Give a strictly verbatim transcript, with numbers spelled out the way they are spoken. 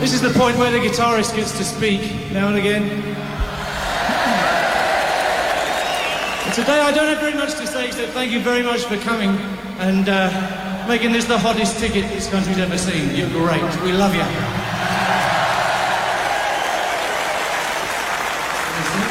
This is the point where the guitarist gets to speak now and again. But today I don't have very much to say, except thank you very much for coming and uh, making this the hottest ticket this country's ever seen. You're great. We love you.